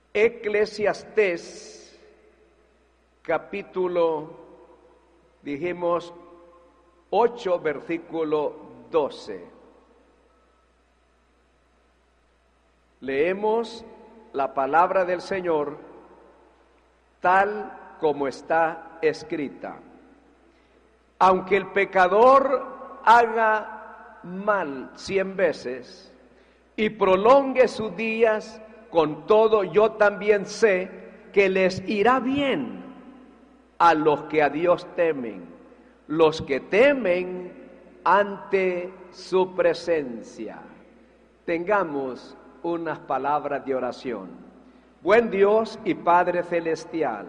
Eclesiastés, capítulo, 8, versículo 12. Leemos la palabra del Señor tal como está escrita. Aunque el pecador haga mal 100 veces y prolongue sus días, con todo yo también sé que les irá bien a los que a Dios temen, los que temen ante su presencia. Tengamos unas palabras de oración. Buen Dios y Padre Celestial,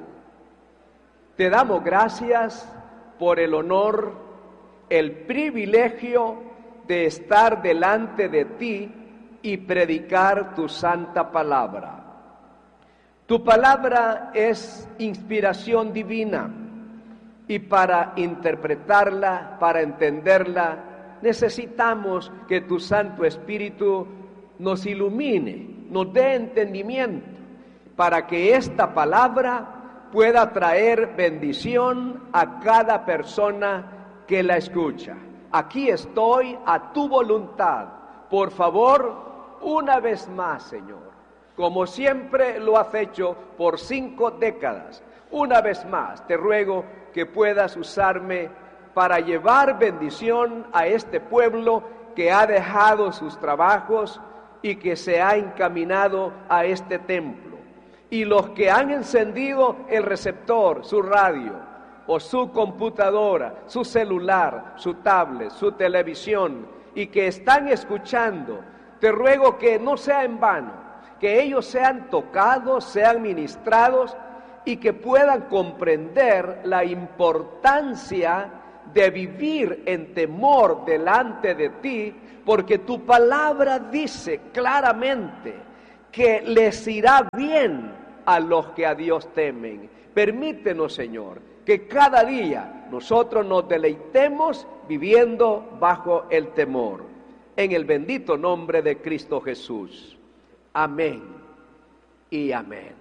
te damos gracias por el honor, el privilegio de estar delante de ti y predicar tu santa palabra. Tu palabra es inspiración divina y para interpretarla, para entenderla, necesitamos que tu Santo Espíritu nos ilumine, nos dé entendimiento, para que esta palabra pueda traer bendición a cada persona que la escucha. Aquí estoy a tu voluntad. Por favor, una vez más, Señor, como siempre lo has hecho por 5 décadas, una vez más te ruego que puedas usarme para llevar bendición a este pueblo que ha dejado sus trabajos y que se ha encaminado a este templo. Y los que han encendido el receptor, su radio, o su computadora, su celular, su tablet, su televisión, y que están escuchando, te ruego que no sea en vano, que ellos sean tocados, sean ministrados, y que puedan comprender la importancia de vivir en temor delante de ti, porque tu palabra dice claramente que les irá bien a los que a Dios temen. Permítenos, Señor, que cada día nosotros nos deleitemos viviendo bajo el temor. En el bendito nombre de Cristo Jesús. Amén y amén.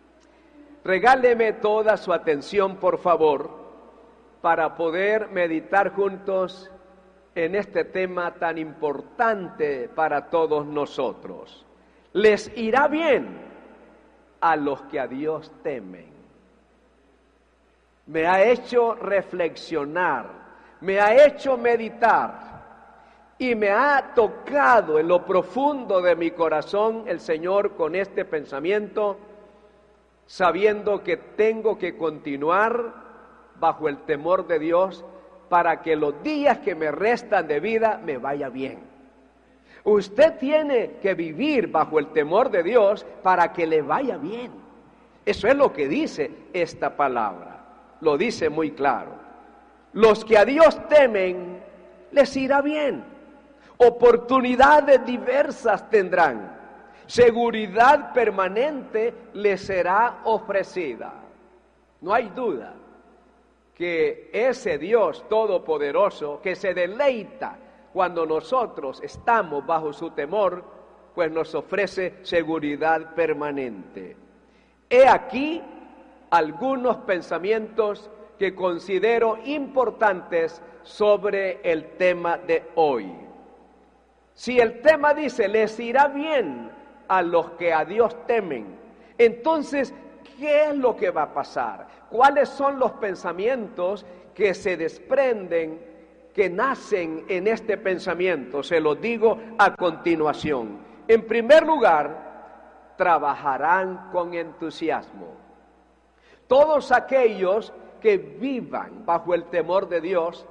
Regáleme toda su atención, por favor, para poder meditar juntos en este tema tan importante para todos nosotros. Les irá bien a los que a Dios temen. Me ha hecho reflexionar, me ha hecho meditar y me ha tocado en lo profundo de mi corazón el Señor con este pensamiento, sabiendo que tengo que continuar bajo el temor de Dios para que los días que me restan de vida me vaya bien. Usted tiene que vivir bajo el temor de Dios para que le vaya bien. Eso es lo que dice esta palabra. Lo dice muy claro. Los que a Dios temen, les irá bien. Oportunidades diversas tendrán. Seguridad permanente les será ofrecida. No hay duda que ese Dios todopoderoso que se deleita cuando nosotros estamos bajo su temor, pues nos ofrece seguridad permanente. He aquí algunos pensamientos que considero importantes sobre el tema de hoy. Si el tema dice, les irá bien a los que a Dios temen, entonces, ¿qué es lo que va a pasar? ¿Cuáles son los pensamientos que se desprenden, que nacen en este pensamiento? Se los digo a continuación. En primer lugar, trabajarán con entusiasmo. Todos aquellos que vivan bajo el temor de Dios,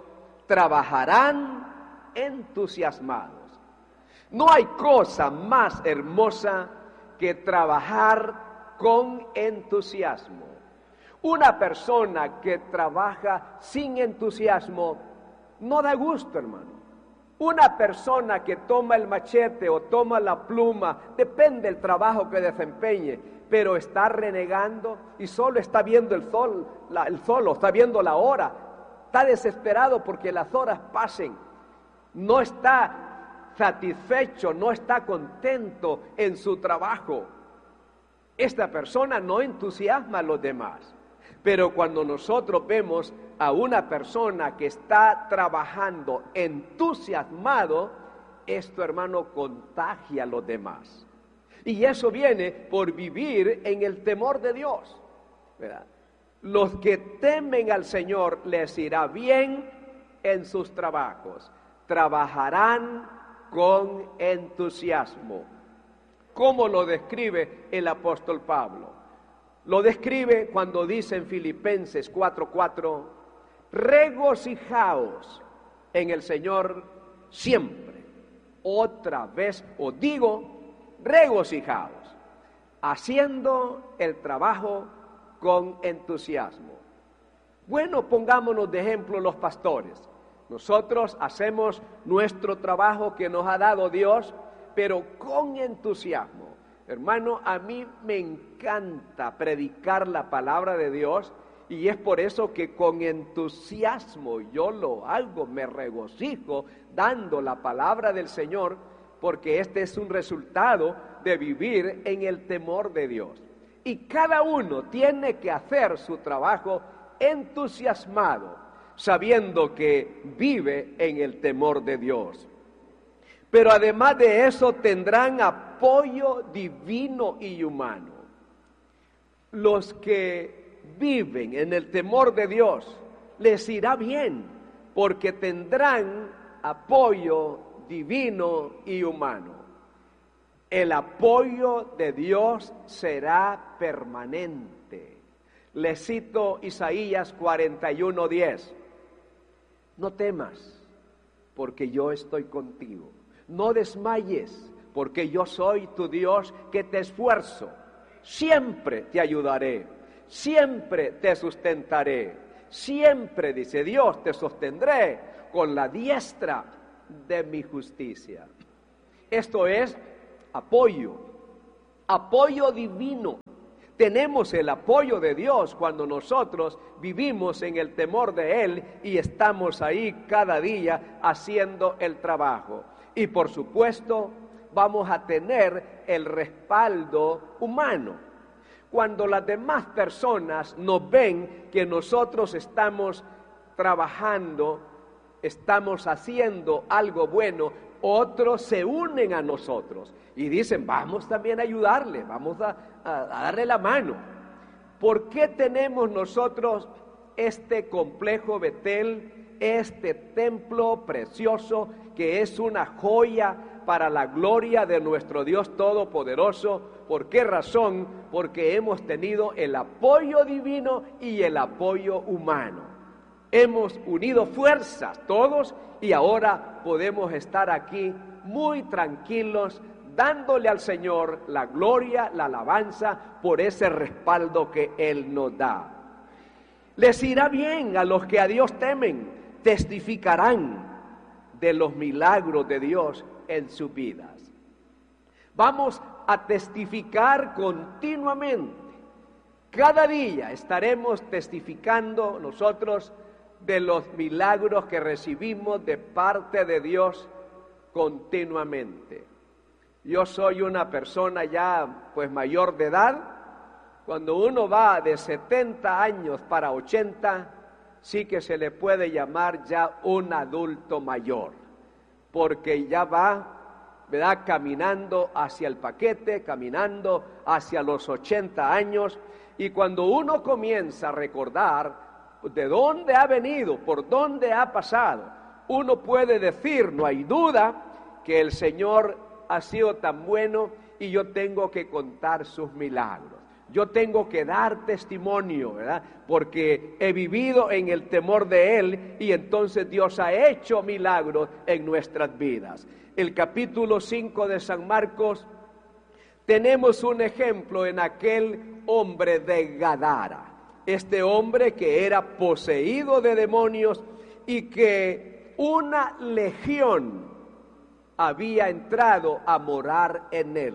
trabajarán entusiasmados. No hay cosa más hermosa que trabajar con entusiasmo. Una persona que trabaja sin entusiasmo no da gusto, hermano. Una persona que toma el machete o toma la pluma, depende del trabajo que desempeñe, pero está renegando y solo está viendo el sol, o está viendo la hora, está desesperado porque las horas pasen, no está satisfecho, no está contento en su trabajo. Esta persona no entusiasma a los demás. Pero cuando nosotros vemos a una persona que está trabajando entusiasmado, esto, hermano, contagia a los demás. Y eso viene por vivir en el temor de Dios, ¿verdad? Los que temen al Señor les irá bien en sus trabajos. Trabajarán con entusiasmo. ¿Cómo lo describe el apóstol Pablo? Lo describe cuando dice en Filipenses 4:4, regocijaos en el Señor siempre. Otra vez os digo, regocijaos, haciendo el trabajo con entusiasmo. Bueno, pongámonos de ejemplo los pastores. Nosotros hacemos nuestro trabajo que nos ha dado Dios, pero con entusiasmo. Hermano, a mí me encanta predicar la palabra de Dios y es por eso que con entusiasmo yo lo hago, me regocijo dando la palabra del Señor, porque este es un resultado de vivir en el temor de Dios. Y cada uno tiene que hacer su trabajo entusiasmado, sabiendo que vive en el temor de Dios. Pero además de eso tendrán apoyo divino y humano. Los que viven en el temor de Dios les irá bien, porque tendrán apoyo divino y humano. El apoyo de Dios será permanente. Les cito Isaías 41:10. No temas, porque yo estoy contigo. No desmayes, porque yo soy tu Dios que te esfuerzo. Siempre te ayudaré, siempre te sustentaré. Siempre, dice Dios, te sostendré con la diestra de mi justicia. Esto es apoyo divino. Tenemos el apoyo de Dios cuando nosotros vivimos en el temor de Él y estamos ahí cada día haciendo el trabajo. Y por supuesto vamos a tener el respaldo humano. Cuando las demás personas nos ven que nosotros estamos trabajando, estamos haciendo algo bueno, otros se unen a nosotros y dicen, vamos también a ayudarle, vamos a darle la mano. ¿Por qué tenemos nosotros este complejo Betel, este templo precioso que es una joya para la gloria de nuestro Dios Todopoderoso? ¿Por qué razón? Porque hemos tenido el apoyo divino y el apoyo humano. Hemos unido fuerzas todos y ahora podemos estar aquí muy tranquilos, dándole al Señor la gloria, la alabanza por ese respaldo que Él nos da. Les irá bien a los que a Dios temen, testificarán de los milagros de Dios en sus vidas. Vamos a testificar continuamente. Cada día estaremos testificando nosotros de los milagros que recibimos de parte de Dios continuamente. Yo soy una persona ya pues mayor de edad. Cuando uno va de 70 años para 80, sí que se le puede llamar ya un adulto mayor, porque ya va, ¿verdad?, caminando hacia el paquete, caminando hacia los 80 años, y cuando uno comienza a recordar de dónde ha venido, por dónde ha pasado, uno puede decir, no hay duda, que el Señor ha sido tan bueno y yo tengo que contar sus milagros. Yo tengo que dar testimonio, ¿verdad? Porque he vivido en el temor de Él y entonces Dios ha hecho milagros en nuestras vidas. El capítulo 5 de San Marcos, tenemos un ejemplo en aquel hombre de Gadara. Este hombre que era poseído de demonios y que una legión había entrado a morar en él.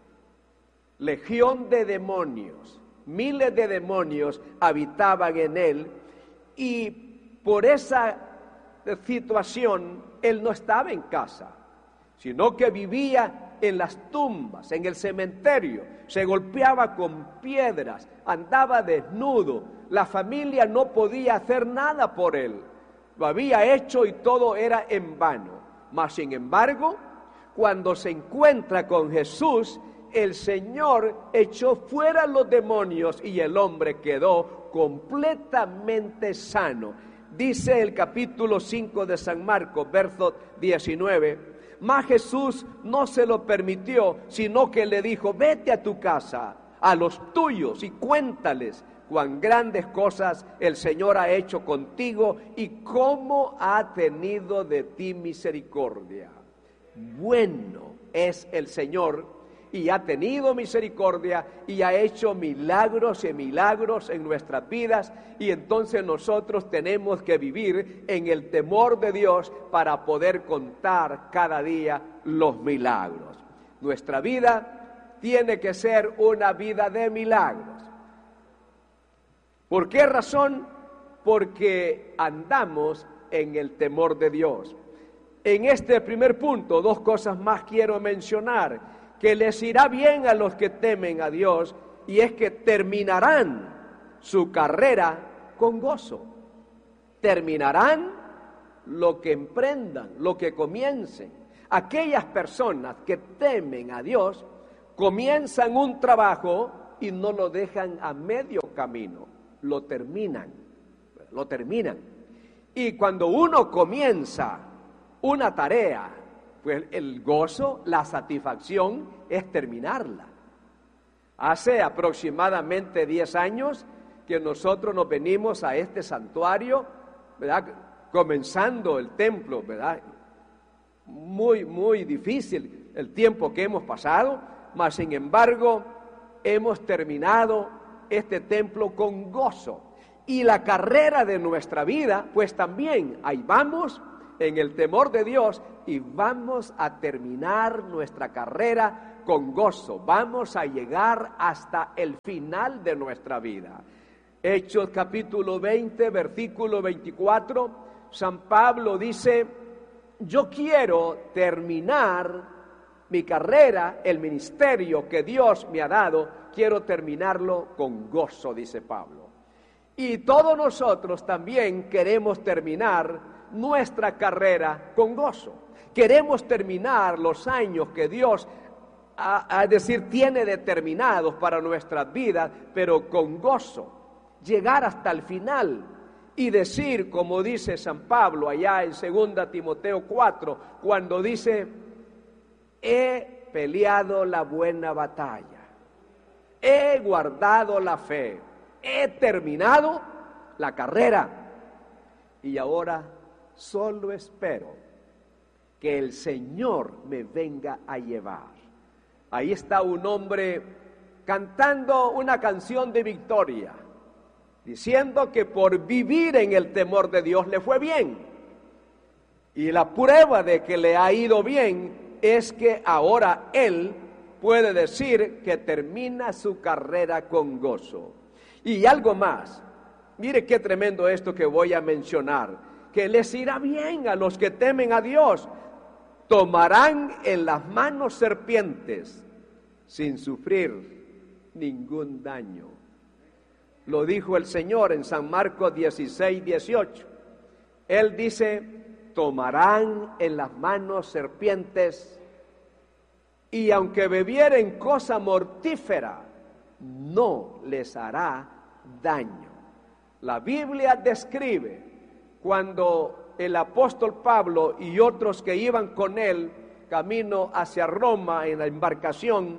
Legión de demonios, miles de demonios habitaban en él y por esa situación él no estaba en casa, sino que vivía en las tumbas, en el cementerio, se golpeaba con piedras, andaba desnudo, la familia no podía hacer nada por él, lo había hecho y todo era en vano. Mas sin embargo, cuando se encuentra con Jesús, el Señor echó fuera los demonios y el hombre quedó completamente sano. Dice el capítulo 5 de San Marcos, verso 19, mas Jesús no se lo permitió, sino que le dijo: vete a tu casa, a los tuyos, y cuéntales cuán grandes cosas el Señor ha hecho contigo y cómo ha tenido de ti misericordia. Bueno es el Señor, y ha tenido misericordia y ha hecho milagros y milagros en nuestras vidas, y entonces nosotros tenemos que vivir en el temor de Dios para poder contar cada día los milagros. Nuestra vida tiene que ser una vida de milagros. ¿Por qué razón? Porque andamos en el temor de Dios. En este primer punto, dos cosas más quiero mencionar: que les irá bien a los que temen a Dios, y es que terminarán su carrera con gozo. Terminarán lo que emprendan, lo que comiencen. Aquellas personas que temen a Dios comienzan un trabajo y no lo dejan a medio camino, lo terminan. Y cuando uno comienza una tarea, pues el gozo, la satisfacción es terminarla. Hace aproximadamente 10 años que nosotros nos venimos a este santuario, ¿verdad? Comenzando el templo, ¿verdad? Muy difícil el tiempo que hemos pasado, mas sin embargo hemos terminado este templo con gozo. Y la carrera de nuestra vida, pues también ahí vamos en el temor de Dios, y vamos a terminar nuestra carrera con gozo. Vamos a llegar hasta el final de nuestra vida. Hechos capítulo 20, versículo 24, San Pablo dice: yo quiero terminar mi carrera, el ministerio que Dios me ha dado, quiero terminarlo con gozo, dice Pablo. Y todos nosotros también queremos terminar nuestra carrera con gozo. Queremos terminar los años que Dios tiene determinados para nuestras vidas, pero con gozo. Llegar hasta el final y decir, como dice San Pablo allá en 2 Timoteo 4, cuando dice: he peleado la buena batalla, he guardado la fe, he terminado la carrera, y ahora solo espero que el Señor me venga a llevar. Ahí está un hombre cantando una canción de victoria, diciendo que por vivir en el temor de Dios le fue bien. Y la prueba de que le ha ido bien es que ahora él puede decir que termina su carrera con gozo. Y algo más, mire qué tremendo esto que voy a mencionar: que les irá bien a los que temen a Dios. Tomarán en las manos serpientes sin sufrir ningún daño. Lo dijo el Señor en San Marcos 16, 18. Él dice: tomarán en las manos serpientes, y aunque bebieren cosa mortífera, no les hará daño. La Biblia describe cuando el apóstol Pablo y otros que iban con él camino hacia Roma en la embarcación,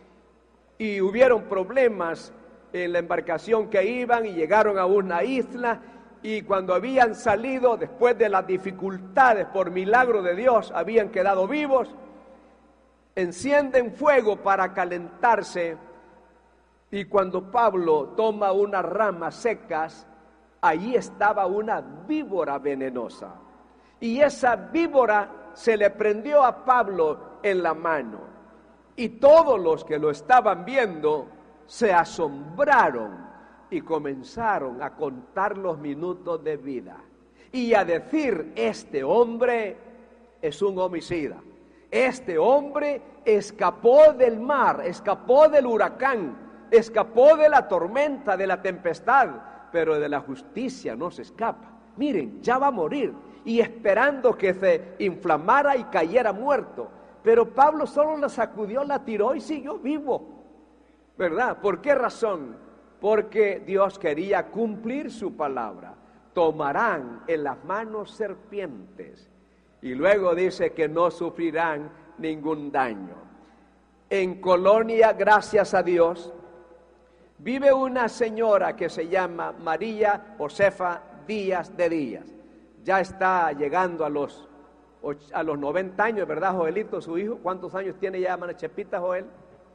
y hubieron problemas en la embarcación que iban y llegaron a una isla, y cuando habían salido, después de las dificultades, por milagro de Dios, habían quedado vivos, encienden fuego para calentarse, y cuando Pablo toma unas ramas secas, allí estaba una víbora venenosa, y esa víbora se le prendió a Pablo en la mano, y todos los que lo estaban viendo se asombraron y comenzaron a contar los minutos de vida y a decir: este hombre es un homicida, Este hombre escapó del mar, escapó del huracán, escapó de la tormenta, de la tempestad, pero de la justicia no se escapa. Miren, ya va a morir y esperando que se inflamara y cayera muerto. Pero Pablo solo la sacudió, la tiró y siguió vivo, ¿verdad? ¿Por qué razón? Porque Dios quería cumplir su palabra. Tomarán en las manos serpientes y luego dice que no sufrirán ningún daño. En Colonia, gracias a Dios, vive una señora que se llama María Josefa Díaz de Díaz. Ya está llegando a los 90 años, ¿verdad, Joelito, su hijo? ¿Cuántos años tiene ya, hermana Chepita, Joel?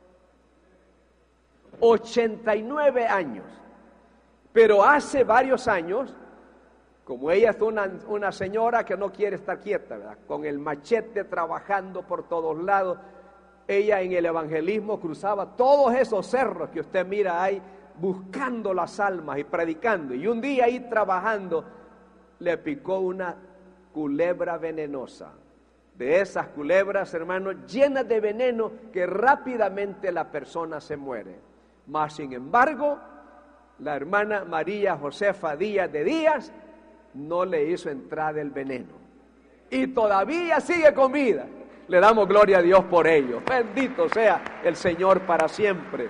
89 años. Pero hace varios años, como ella es una señora que no quiere estar quieta, ¿verdad?, con el machete trabajando por todos lados, ella en el evangelismo cruzaba todos esos cerros que usted mira ahí, buscando las almas y predicando. Y un día ahí trabajando, le picó una culebra venenosa. De esas culebras, hermanos, llenas de veneno que rápidamente la persona se muere. Mas, sin embargo, la hermana María Josefa Díaz de Díaz no le hizo entrar el veneno. Y todavía sigue con vida. Le damos gloria a Dios por ello. Bendito sea el Señor para siempre.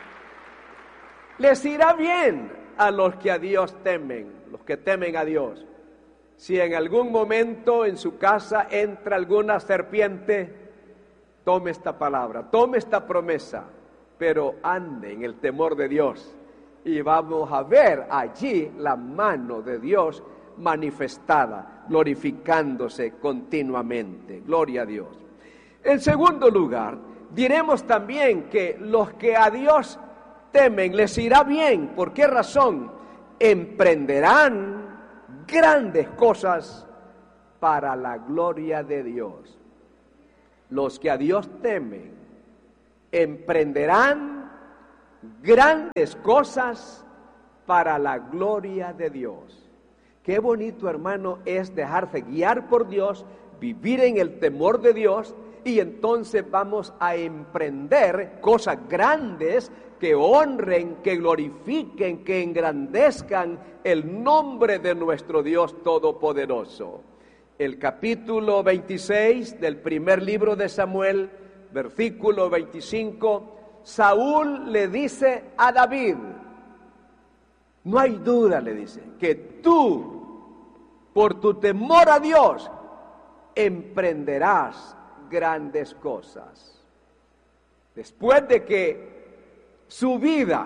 Les irá bien a los que a Dios temen, los que temen a Dios. Si en algún momento en su casa entra alguna serpiente, tome esta palabra, tome esta promesa, pero ande en el temor de Dios. Y vamos a ver allí la mano de Dios manifestada, glorificándose continuamente. Gloria a Dios. En segundo lugar, diremos también que los que a Dios temen les irá bien. ¿Por qué razón? Emprenderán grandes cosas para la gloria de Dios. Los que a Dios temen emprenderán grandes cosas para la gloria de Dios. Qué bonito, hermano, es dejarse guiar por Dios, vivir en el temor de Dios, y entonces vamos a emprender cosas grandes que honren, que glorifiquen, que engrandezcan el nombre de nuestro Dios Todopoderoso. El capítulo 26 del primer libro de Samuel, versículo 25, Saúl le dice a David, no hay duda, le dice, que tú, por tu temor a Dios, emprenderás grandes cosas. Después de que su vida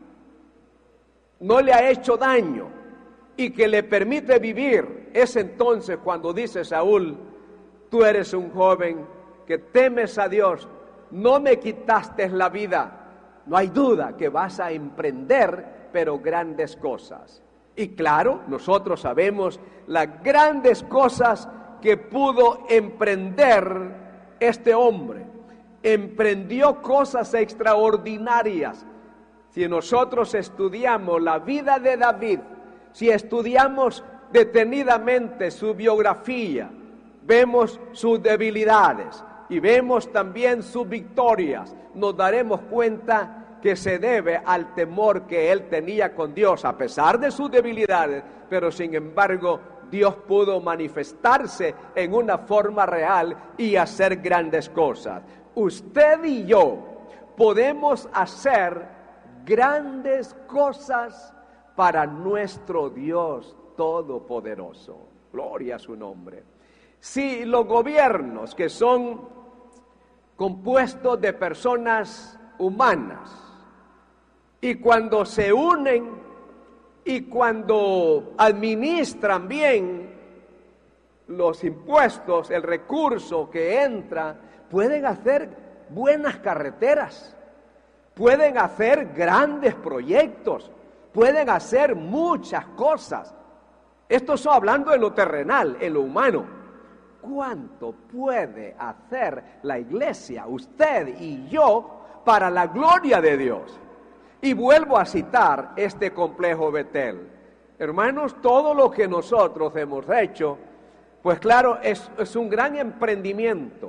no le ha hecho daño y que le permite vivir, es entonces cuando dice Saúl, tú eres un joven que temes a Dios, no me quitaste la vida, no hay duda que vas a emprender, pero grandes cosas. Y claro, nosotros sabemos las grandes cosas que pudo emprender este hombre. Emprendió cosas extraordinarias. Si nosotros estudiamos la vida de David, si estudiamos detenidamente su biografía, vemos sus debilidades y vemos también sus victorias, nos daremos cuenta que se debe al temor que él tenía con Dios, a pesar de sus debilidades, pero sin embargo Dios pudo manifestarse en una forma real y hacer grandes cosas. Usted y yo podemos hacer grandes cosas para nuestro Dios Todopoderoso. Gloria a su nombre. Si los gobiernos, que son compuestos de personas humanas, y cuando se unen y cuando administran bien los impuestos, el recurso que entra, pueden hacer buenas carreteras, pueden hacer grandes proyectos, pueden hacer muchas cosas. Esto estoy hablando en lo terrenal, en lo humano. ¿Cuánto puede hacer la iglesia, usted y yo, para la gloria de Dios? Y vuelvo a citar este complejo Betel. Hermanos, todo lo que nosotros hemos hecho, pues claro, es un gran emprendimiento.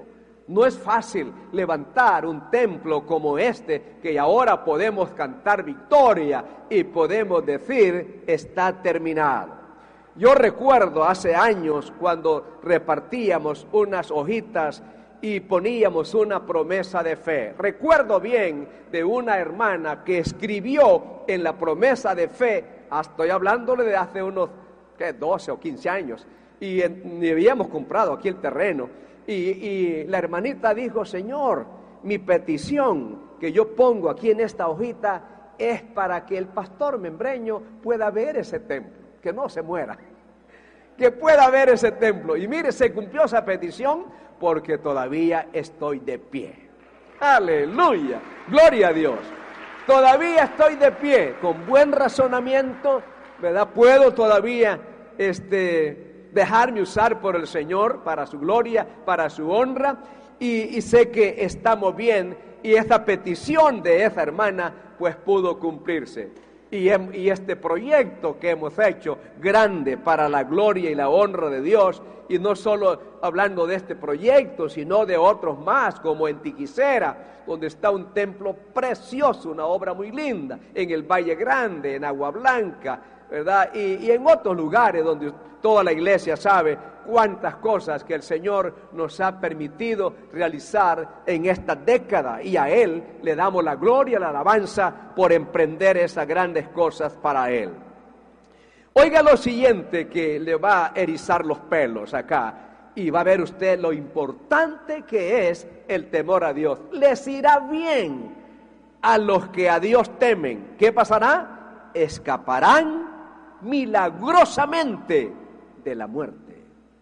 No es fácil levantar un templo como este, que ahora podemos cantar victoria y podemos decir, está terminado. Yo recuerdo hace años cuando repartíamos unas hojitas y poníamos una promesa de fe. Recuerdo bien de una hermana que escribió en la promesa de fe, estoy hablándole de hace unos 12 o 15 años, y habíamos comprado aquí el terreno, y la hermanita dijo, Señor, mi petición que yo pongo aquí en esta hojita es para que el pastor Membreño pueda ver ese templo, que no se muera, que pueda ver ese templo. Y mire, se cumplió esa petición porque todavía estoy de pie. Aleluya, gloria a Dios. Todavía estoy de pie, con buen razonamiento, ¿verdad? Puedo todavía dejarme usar por el Señor para su gloria, para su honra, y sé que estamos bien, y esta petición de esa hermana pues pudo cumplirse. Y este proyecto que hemos hecho, grande para la gloria y la honra de Dios, y no solo hablando de este proyecto, sino de otros más, como en Tiquicera, donde está un templo precioso, una obra muy linda, en el Valle Grande, en Agua Blanca, ¿verdad? Y en otros lugares donde toda la iglesia sabe cuántas cosas que el Señor nos ha permitido realizar en esta década, y a Él le damos la gloria, la alabanza por emprender esas grandes cosas para Él. Oiga lo siguiente que le va a erizar los pelos acá, y va a ver usted lo importante que es el temor a Dios. Les irá bien a los que a Dios temen. ¿Qué pasará? Escaparán milagrosamente de la muerte.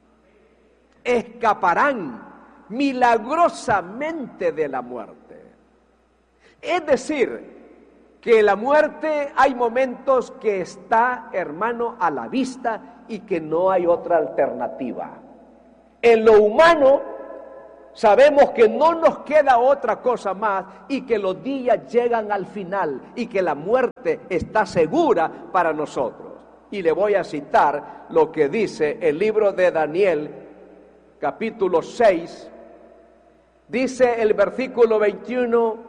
Escaparán milagrosamente de la muerte. Es decir, que la muerte hay momentos que está, hermano, a la vista y que no hay otra alternativa. En lo humano sabemos que no nos queda otra cosa más y que los días llegan al final y que la muerte está segura para nosotros. Y le voy a citar lo que dice el libro de Daniel, capítulo 6, dice el versículo 21,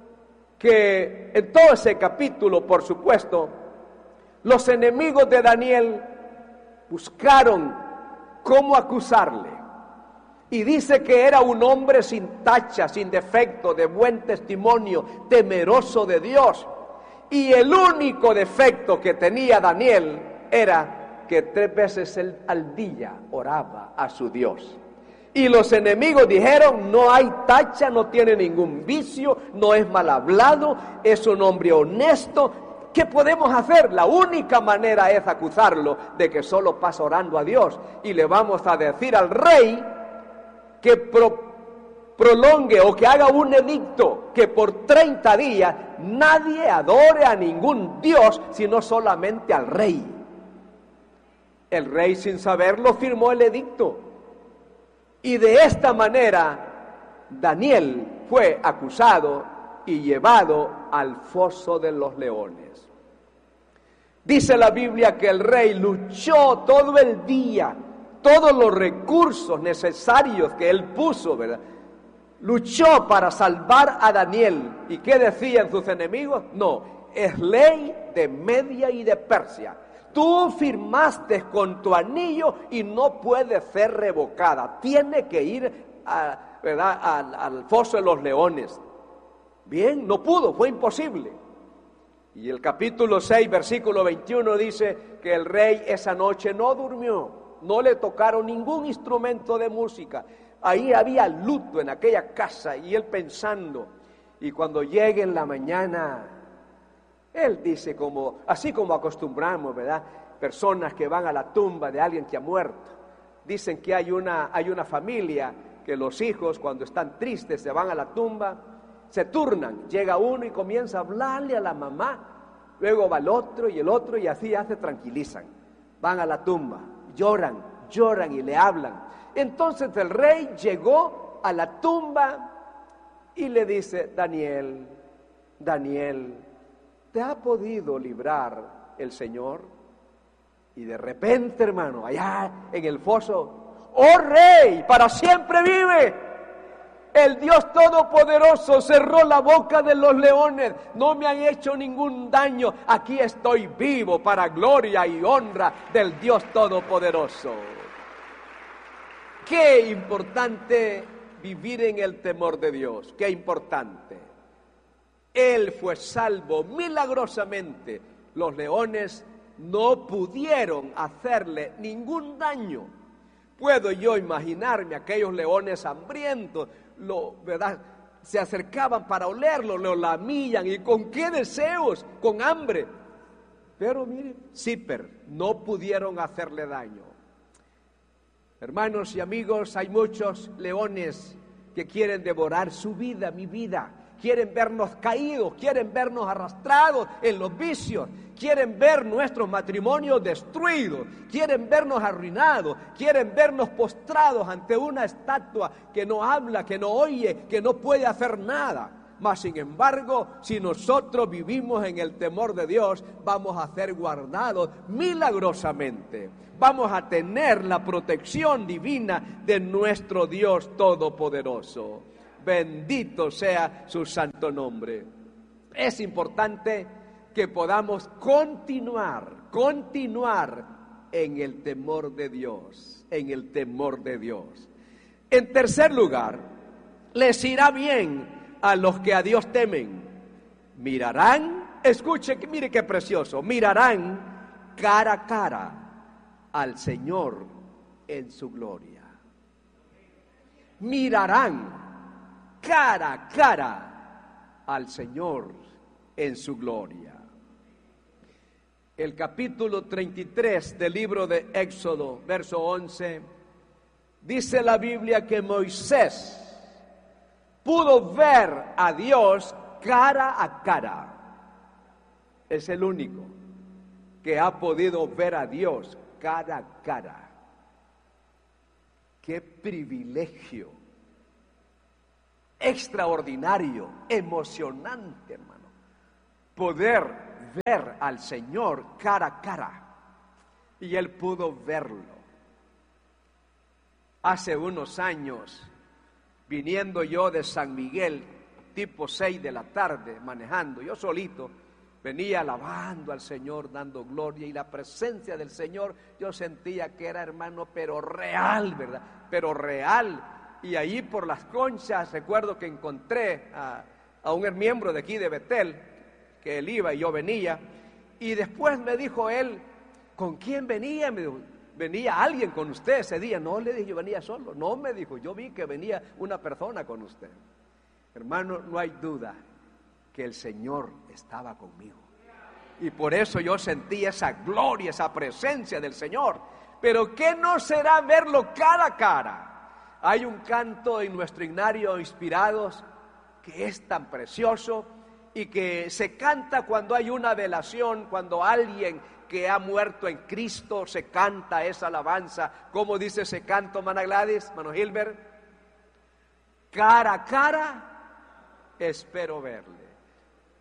que en todo ese capítulo, por supuesto, los enemigos de Daniel buscaron cómo acusarle. Y dice que era un hombre sin tacha, sin defecto, de buen testimonio, temeroso de Dios. Y el único defecto que tenía Daniel era que 3 veces al día oraba a su Dios. Y los enemigos dijeron, no hay tacha, no tiene ningún vicio, no es mal hablado, es un hombre honesto. ¿Qué podemos hacer? La única manera es acusarlo de que solo pasa orando a Dios. Y le vamos a decir al rey que prolongue o que haga un edicto que por 30 días nadie adore a ningún Dios, sino solamente al rey. El rey, sin saberlo, firmó el edicto. Y de esta manera Daniel fue acusado y llevado al foso de los leones. Dice la Biblia que el rey luchó todo el día, todos los recursos necesarios que él puso, ¿verdad? Luchó para salvar a Daniel. ¿Y qué decían sus enemigos? No, es ley de Media y de Persia. Tú firmaste con tu anillo y no puede ser revocada. Tiene que ir al foso de los leones. Bien, no pudo, fue imposible. Y el capítulo 6, versículo 21 dice que el rey esa noche no durmió, no le tocaron ningún instrumento de música. Ahí había luto en aquella casa y él pensando. Y cuando llegue en la mañana, él dice, así como acostumbramos, ¿verdad? Personas que van a la tumba de alguien que ha muerto. Dicen que hay una familia que los hijos cuando están tristes se van a la tumba, se turnan. Llega uno y comienza a hablarle a la mamá. Luego va el otro y así ya se tranquilizan. Van a la tumba, lloran y le hablan. Entonces el rey llegó a la tumba y le dice, Daniel, ¿te ha podido librar el Señor? Y de repente, hermano, allá en el foso, ¡oh rey, para siempre vive! El Dios Todopoderoso cerró la boca de los leones. No me han hecho ningún daño. Aquí estoy vivo para gloria y honra del Dios Todopoderoso. Qué importante vivir en el temor de Dios. Qué importante. Él fue salvo milagrosamente. Los leones no pudieron hacerle ningún daño. Puedo yo imaginarme aquellos leones hambrientos, ¿verdad? Se acercaban para olerlo, lo lamían, y con qué deseos, con hambre. Pero miren, zipper, no pudieron hacerle daño. Hermanos y amigos, hay muchos leones que quieren devorar su vida, mi vida. Quieren vernos caídos, quieren vernos arrastrados en los vicios, quieren ver nuestros matrimonios destruidos, quieren vernos arruinados, quieren vernos postrados ante una estatua que no habla, que no oye, que no puede hacer nada. Mas sin embargo, si nosotros vivimos en el temor de Dios, vamos a ser guardados milagrosamente. Vamos a tener la protección divina de nuestro Dios Todopoderoso. Bendito sea su santo nombre. Es importante que podamos continuar en el temor de Dios, en el temor de Dios. En tercer lugar, les irá bien a los que a Dios temen. Mirarán, escuche, mire qué precioso, mirarán cara a cara al Señor en su gloria. Mirarán cara a cara al Señor en su gloria. El capítulo 33 del libro de Éxodo, verso 11, dice la Biblia que Moisés pudo ver a Dios cara a cara. Es el único que ha podido ver a Dios cara a cara. ¡Qué privilegio! Extraordinario, emocionante, hermano, poder ver al Señor cara a cara. Y él pudo verlo. Hace unos años, viniendo yo de San Miguel, tipo 6 de la tarde, manejando, yo solito, venía alabando al Señor, dando gloria, y la presencia del Señor, yo sentía que era, hermano, pero real, ¿verdad? Pero real. Y allí por las Conchas, recuerdo que encontré a un miembro de aquí de Betel, que él iba y yo venía, y después me dijo él, ¿con quién venía? Me dijo, ¿venía alguien con usted ese día? No, le dije, yo venía solo. No, me dijo, yo vi que venía una persona con usted. Hermano, no hay duda que el Señor estaba conmigo. Y por eso yo sentí esa gloria, esa presencia del Señor. Pero ¿qué no será verlo cara a cara? Hay un canto en nuestro himnario Inspirados que es tan precioso y que se canta cuando hay una velación, cuando alguien que ha muerto en Cristo se canta esa alabanza. ¿Cómo dice ese canto, Mana Gladys, Mano Hilbert? Cara a cara espero verle.